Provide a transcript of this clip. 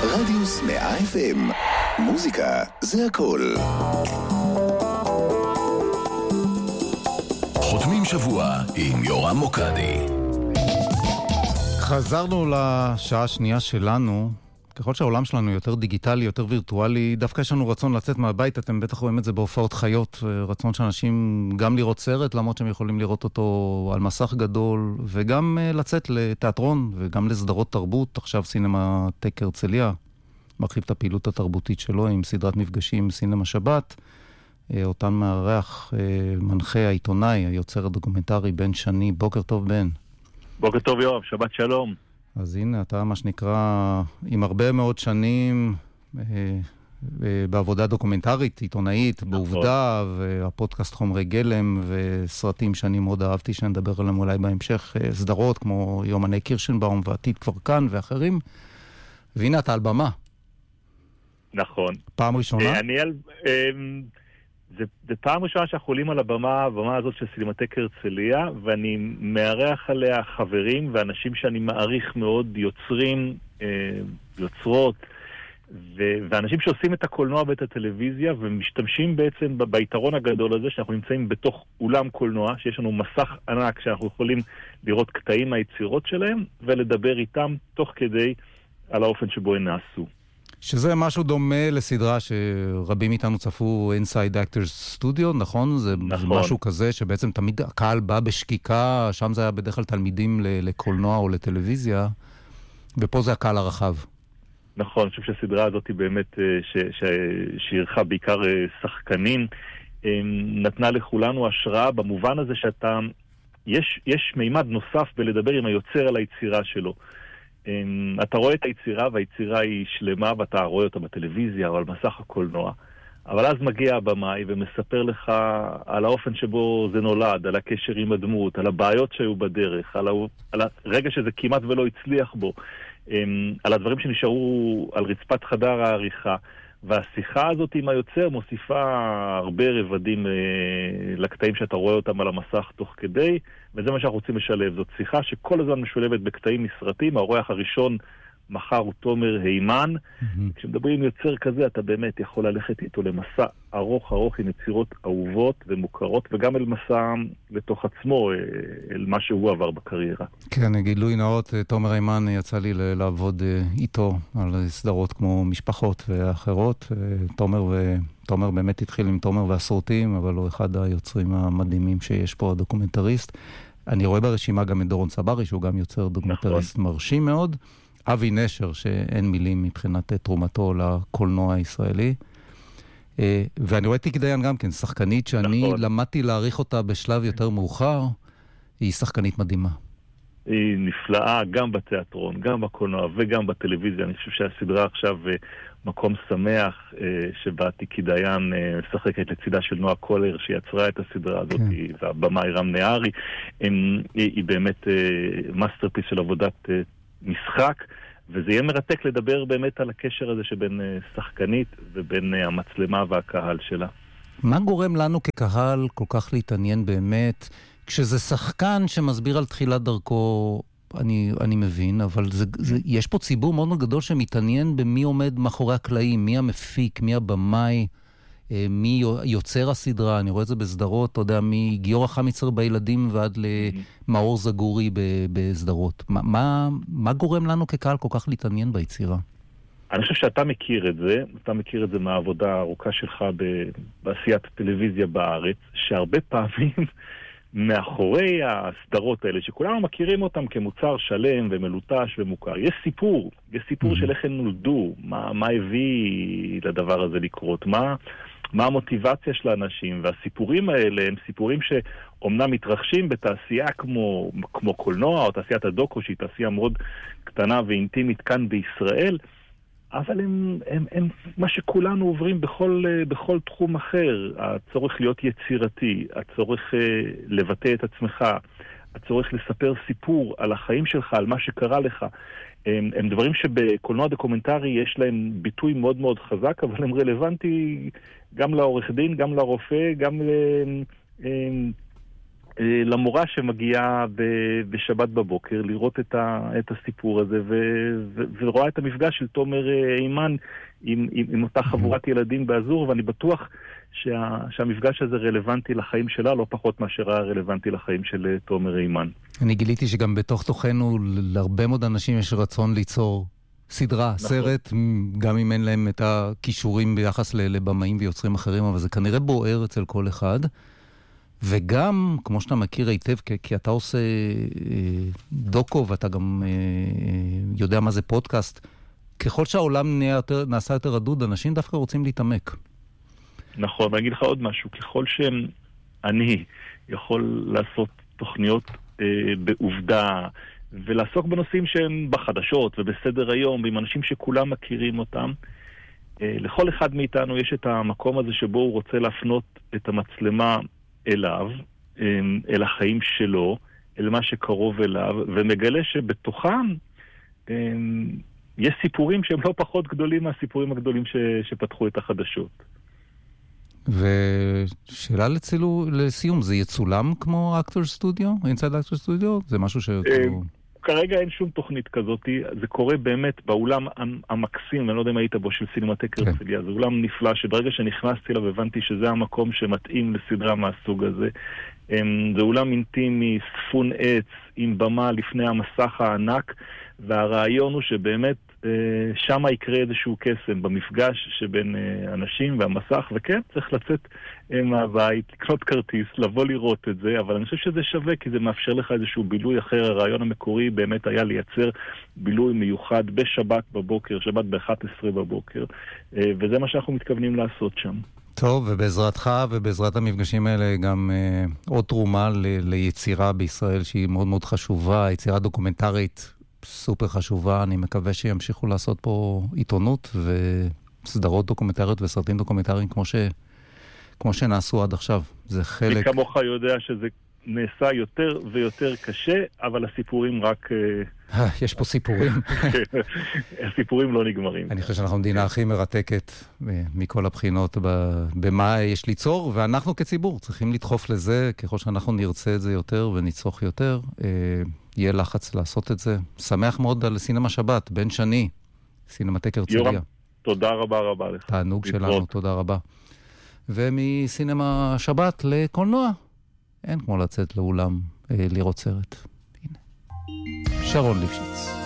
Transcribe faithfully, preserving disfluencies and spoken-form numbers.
רדיוס מאה אף אם. מוזיקה זה הכל. חותמים שבוע עם יורם מוקדי. חזרנו לשעה השנייה שלנו. ככל שהעולם שלנו יותר דיגיטלי, יותר וירטואלי, דווקא יש לנו רצון לצאת מהבית, אתם בטח רואים את זה בהופעות חיות, רצון שאנשים גם לראות סרט, למרות שהם יכולים לראות אותו על מסך גדול, וגם לצאת לתיאטרון, וגם לסדרות תרבות. עכשיו סינמטק הרצליה מרחיב את הפעילות התרבותית שלו עם סדרת מפגשים סינמה שבת, אותן מארח מנחה העיתונאי, היוצר הדוקומנטרי בן שני. בוקר טוב בן. בוקר טוב יואב, שבת שלום. אז הנה, אתה מה שנקרא עם הרבה מאוד שנים אה, אה, בעבודה דוקומנטרית, עיתונאית, בעובדה, והפודקאסט חומרי גלם, וסרטים שאני מאוד אהבתי, שנדבר עליהם אולי בהמשך, אה, סדרות כמו יומני קירשנבאום ועתיד כבר כאן ואחרים. והנה אתה על במה. נכון. פעם ראשונה? אה, אני על... אה, זה, זה פעם ראשונה שאנחנו עולים על הבמה, הבמה הזאת של סינמטק הרצליה, ואני מארח עליה חברים ואנשים שאני מעריך מאוד, יוצרים, יוצרות, ו- ואנשים שעושים את הקולנוע ואת הטלוויזיה, ומשתמשים בעצם ב- ביתרון הגדול הזה, שאנחנו נמצאים בתוך אולם קולנוע, שיש לנו מסך ענק שאנחנו יכולים לראות קטעים מהיצירות שלהם, ולדבר איתם תוך כדי על האופן שבו הן נעשו. שזה משהו דומה לסדרה שרבים מאיתנו צפו Inside Actors Studio, נכון? זה, נכון. זה משהו כזה שבעצם תמיד הקהל בא בשקיקה, שם זה היה בדרך כלל תלמידים לקולנוע או לטלוויזיה, ופה זה הקהל הרחב. נכון, אני חושב שהסדרה הזאת היא באמת, שעירכה בעיקר שחקנים, נתנה לכולנו השראה במובן הזה שאתה, יש, יש מימד נוסף בלדבר עם היוצר על היצירה שלו. אתה רואה את היצירה, והיצירה היא שלמה, ואתה רואה אותה בטלוויזיה או על מסך הקולנוע. אבל אז מגיע הבמאי ומספר לך על האופן שבו זה נולד, על הקשר עם הדמות, על הבעיות שהיו בדרך, על, ה... על הרגע שזה כמעט ולא הצליח בו, על הדברים שנשארו על רצפת חדר העריכה. והשיחה הזאת עם היוצר מוסיפה הרבה רבדים לקטעים שאתה רואה אותם על המסך תוך כדי, וזה מה שאנחנו רוצים לשלב. זאת שיחה שכל הזמן משולבת בקטעים מסרטים. האורח הראשון מחר הוא תומר הימן. Mm-hmm. כשמדברים עם יוצר כזה, אתה באמת יכול ללכת איתו למסע ארוך ארוך עם יצירות אהובות ומוכרות, וגם אל מסע לתוך עצמו, אל מה שהוא עבר בקריירה. כן, גילוי נאות, תומר הימן יצא לי לעבוד איתו על סדרות כמו משפחות ואחרות. תומר, ו... תומר באמת התחיל עם תומר והסורטים, אבל הוא אחד היוצרים המדהימים שיש פה, הדוקומנטריסט. אני רואה ברשימה גם את דורון צברי, שהוא גם יוצר דוקומנטריסט נכון. מרשים מאוד. אבי נשר, שאין מילים מבחינת תרומתו לקולנוע הישראלי. ואני רואה תיק דיין גם כן, שחקנית שאני נכון. למדתי להעריך אותה בשלב יותר מאוחר, היא שחקנית מדהימה. היא נפלאה גם בתיאטרון, גם בקולנוע וגם בטלוויזיה. אני חושב שהסדרה עכשיו מקום שמח, שבה תיקי דיין משחקת לצידה של נועה קולר, שיצרה את הסדרה הזאת, כן. והבמאי רם נהרי. היא באמת מאסטרפיס של עבודת משחק, וזה יהיה מרתק לדבר באמת על הקשר הזה שבין שחקנית ובין המצלמה והקהל שלה. מה גורם לנו כקהל כל כך להתעניין באמת, כשזה שחקן שמסביר על תחילת דרכו, אני, אני מבין, אבל זה, זה, יש פה ציבור מאוד גדול שמתעניין במי עומד מאחורי הקלעים, מי המפיק, מי הבמאי, מי יוצר הסדרה. אני רואה את זה בסדרות, אתה יודע, מגיורא חמיצר בילדים ועד למאור זגורי בסדרות. מה, מה, מה גורם לנו כקהל כל כך להתעניין ביצירה? אני חושב שאתה מכיר את זה, אתה מכיר את זה מהעבודה הארוכה שלך בעשיית טלוויזיה בארץ, שהרבה פעמים מאחורי הסדרות האלה, שכולנו מכירים אותם כמוצר שלם ומלוטש ומוכר, יש סיפור, יש סיפור של איך הם נולדו, מה, מה הביא לדבר הזה לקרות, מה, מה המוטיבציה של האנשים, והסיפורים האלה הם סיפורים שאומנם מתרחשים בתעשייה כמו, כמו קולנוע, או תעשיית הדוקו, שהיא תעשייה מאוד קטנה ואינטימית כאן בישראל, אבל הם, הם, הם מה שכולנו עוברים בכל, בכל תחום אחר. הצורך להיות יצירתי, הצורך לבטא את עצמך, הצורך לספר סיפור על החיים שלך, על מה שקרה לך. הם, הם דברים שבקולנוע דוקומנטרי יש להם ביטוי מאוד מאוד חזק, אבל הם רלוונטי גם לעורך דין, גם לרופא, גם למורה שמגיעה בשבת בבוקר לראות את, ה, את הסיפור הזה ו, ו, ורואה את המפגש של תומר אימן עם, עם, עם אותה חבורת ילדים באזור, ואני בטוח שה, שהמפגש הזה רלוונטי לחיים שלה, לא פחות מאשר היה רלוונטי לחיים של תומר אימן. אני גיליתי שגם בתוך תוכנו להרבה מאוד אנשים יש רצון ליצור סדרה, נכון. סרט, גם אם אין להם את הכישורים ביחס לבמאים ויוצרים אחרים, אבל זה כנראה בוער אצל כל אחד. וגם, כמו שאתה מכיר היטב, כי, כי אתה עושה אה, דוקו ואתה גם אה, יודע מה זה פודקאסט, ככל שהעולם יותר, נעשה יותר רדוד, אנשים דווקא רוצים להתעמק. נכון, ואני אגיד לך עוד משהו, ככל שאני יכול לעשות תוכניות אה, בעובדה, ולעסוק בנושאים שהם בחדשות ובסדר היום, עם אנשים שכולם מכירים אותם, אה, לכל אחד מאיתנו יש את המקום הזה שבו הוא רוצה להפנות את המצלמה אליו, אל החיים שלו, אל מה שקרוב אליו, ומגלה שבתוכם יש סיפורים שהם לא פחות גדולים מהסיפורים הגדולים ש, שפתחו את החדשות. ושאלה לצילו, לסיום, זה יצולם כמו אקטור סטודיו? אינסייד אקטור סטודיו? זה משהו ש... כרגע אין שום תוכנית כזאת, זה קורה באמת באולם המקסים, אני לא יודע אם היית בו, של סינמטק הרצליה, זה אולם נפלא, שברגע שנכנסתי אליו הבנתי שזה המקום שמתאים לסדרה מהסוג הזה. זה אולם אינטימי, ספון עץ, עם במה לפני המסך הענק, והרעיון הוא שבאמת שם יקרה איזשהו קסם במפגש שבין אנשים והמסך, וכן, צריך לצאת מהבית, לקנות כרטיס, לבוא לראות את זה, אבל אני חושב שזה שווה, כי זה מאפשר לך איזשהו בילוי אחר. הרעיון המקורי באמת היה לייצר בילוי מיוחד בשבת בבוקר, שבת ב-אחת עשרה בבוקר, וזה מה שאנחנו מתכוונים לעשות שם. טוב, ובעזרתך ובעזרת המפגשים האלה גם אה, עוד תרומה ל- ליצירה בישראל שהיא מאוד מאוד חשובה, יצירה דוקומנטרית סופר חשובה. אני מקווה שימשיכו לעשות פה עיתונות וסדרות דוקומנטריות וסרטים דוקומנטריים כמו, ש... כמו שנעשו עד עכשיו. זה חלק... אני כמוך יודע שזה נעשה יותר ויותר קשה, אבל הסיפורים רק... יש פה סיפורים. הסיפורים לא נגמרים. אני חושב שאנחנו המדינה הכי מרתקת מכל הבחינות במה יש ליצור, ואנחנו כציבור צריכים לדחוף לזה, ככל שאנחנו נרצה את זה יותר ונצרוך יותר, יהיה לחץ לעשות את זה. שמח מאוד על סינמה שבת, בן שני, סינמטק הרצליה. תודה רבה רבה לך. תענוג שלנו, תודה רבה. ומסינמה שבת לקולנוע, אין כמו לצאת לאולם לראות סרט. הנה. שרון ליפשיץ.